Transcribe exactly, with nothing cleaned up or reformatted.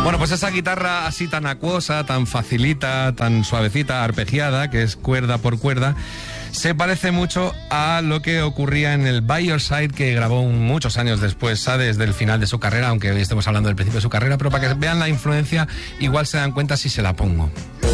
Bueno, pues esa guitarra así tan acuosa, tan facilita, tan suavecita, arpegiada, que es cuerda por cuerda, se parece mucho a lo que ocurría en el By Your Side, que grabó muchos años después, ¿sabes? Desde el final de su carrera, aunque hoy estemos hablando del principio de su carrera, pero para que vean la influencia, igual se dan cuenta si se la pongo.